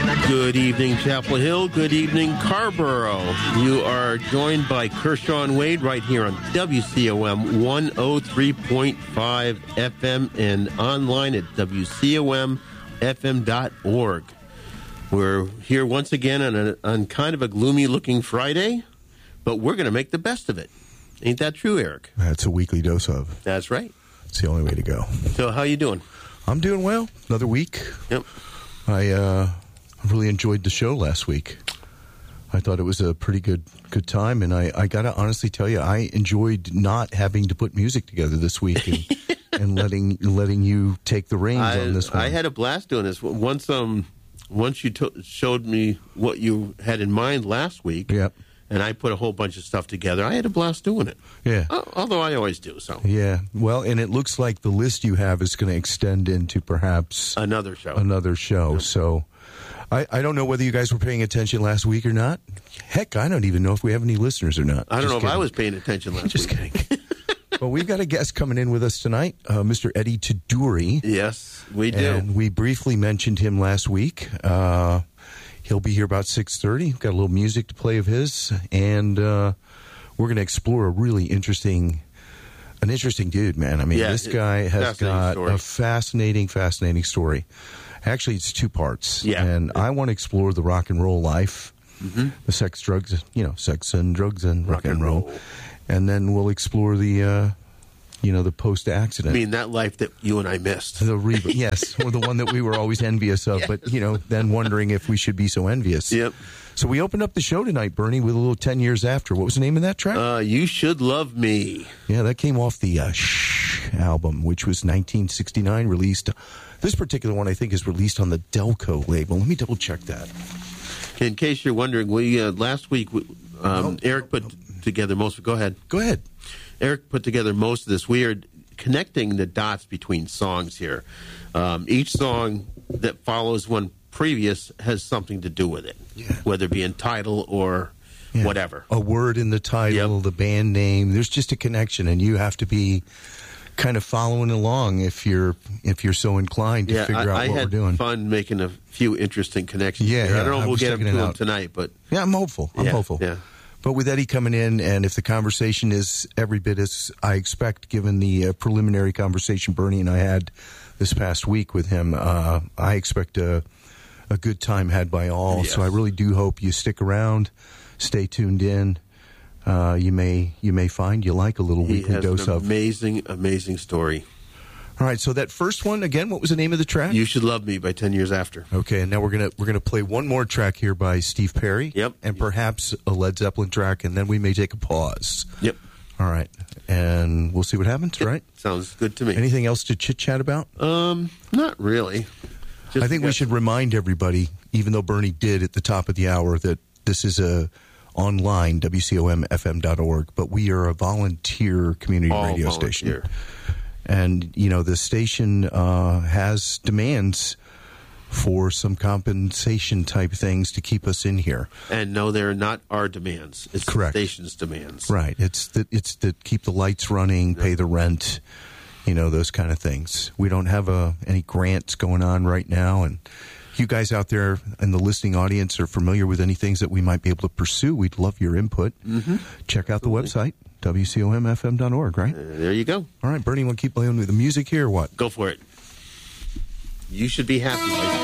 Good evening, Chapel Hill. Good evening, Carborough. You are joined by Kershaw and Wade right here on WCOM 103.5 FM and online at WCOMFM.org. We're here once again on kind of a gloomy-looking Friday, but we're going to make the best of it. Ain't that true, Eric? That's a weekly dose of. That's right. It's the only way to go. So how you doing? I'm doing well. Another week. Yep. I really enjoyed the show last week. I thought it was a pretty good time, and I got to honestly tell you, I enjoyed not having to put music together this week and letting you take the reins on this one. I had a blast doing this. Once you showed me what you had in mind last week, yep. And I put a whole bunch of stuff together, I had a blast doing it. Yeah. Although I always do, so. Yeah. Well, and it looks like the list you have is going to extend into perhaps another show. Yep. So I don't know whether you guys were paying attention last week or not. Heck, I don't even know if we have any listeners or not. I don't know if I was paying attention last week. Just kidding. Well, we've got a guest coming in with us tonight, Mr. Eddie Taduri. Yes, we do. And we briefly mentioned him last week. He'll be here about 6:30. We've got a little music to play of his, and we're going to explore a really interesting dude, man. I mean, this guy has got a fascinating story. Actually, it's two parts. Yeah. And I want to explore the rock and roll life, the sex and drugs and rock and roll. And then we'll explore the post-accident. I mean, that life that you and I missed. Yes, or the one that we were always envious of, but, then wondering if we should be so envious. Yep. So we opened up the show tonight, Bernie, with a little 10 Years After. What was the name of that track? You Should Love Me. Yeah, that came off the Shh album, which was 1969, released. This particular one, I think, is released on the Delco label. Let me double-check that. In case you're wondering, last week, Eric put together most of it. Go ahead. Go ahead. Eric put together most of this. We are connecting the dots between songs here. Each song that follows one previous has something to do with it, whether it be in title or whatever. A word in the title, the band name. There's just a connection, and you have to be kind of following along if you're so inclined to figure out what we're doing. I had fun making a few interesting connections. Yeah, I don't know if we'll get them tonight, but I'm hopeful. I'm hopeful. Yeah. But with Eddie coming in, and if the conversation is every bit as I expect, given the preliminary conversation Bernie and I had this past week with him, I expect a good time had by all. Yes. So I really do hope you stick around, stay tuned in. You may find you like a little weekly dose of amazing story. All right, so that first one again. What was the name of the track? "You Should Love Me" by 10 Years After. Okay, and now we're gonna play one more track here by Steve Perry. Yep, and perhaps a Led Zeppelin track, and then we may take a pause. Yep. All right, and we'll see what happens. Right? Sounds good to me. Anything else to chit chat about? Not really. I think we should remind everybody, even though Bernie did at the top of the hour, that this is a online WCOMFM.org, but we are a volunteer community radio station. And, the station has demands for some compensation type things to keep us in here. And no, they're not our demands. It's correct. The station's demands. Right. It's to keep the lights running, pay the rent, those kind of things. We don't have any grants going on right now. And you guys out there in the listening audience are familiar with any things that we might be able to pursue. We'd love your input. Mm-hmm. Check out the website. WCOMFM.org, right? There you go. All right, Bernie, want to keep playing with the music here or what? Go for it. You Should Be Happy.